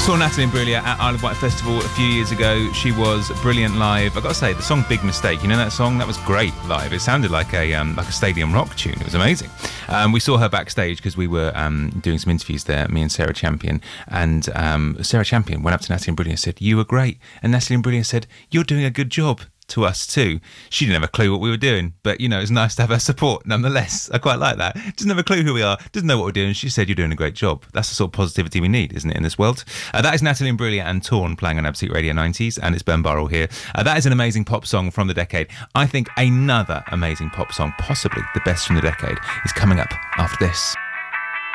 Saw Natalie Imbruglia at Isle of Wight Festival a few years ago. She was brilliant live. I've got to say, the song Big Mistake, you know that song? That was great live. It sounded like a stadium rock tune. It was amazing. We saw her backstage because we were doing some interviews there, me and Sarah Champion. And Sarah Champion went up to Natalie Imbruglia and said, "You were great." And Natalie Imbruglia said, "You're doing a good job." To us too. She didn't have a clue what we were doing, but you know, it's nice to have her support nonetheless. I quite like that. Doesn't have a clue who we are, doesn't know what we're doing. She said, "You're doing a great job." That's the sort of positivity we need, isn't it, in this world? That is Natalie Imbruglia and Torn playing on Absolute Radio 90s, and it's Ben Burrell here. That is an amazing pop song from the decade. I think another amazing pop song, possibly the best from the decade, is coming up after this.